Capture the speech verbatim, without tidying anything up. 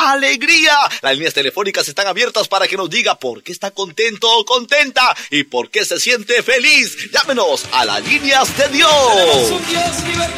alegría. Las líneas telefónicas están abiertas para que nos diga por qué está contento o contenta y por qué se siente feliz. Llámenos a las líneas de Dios.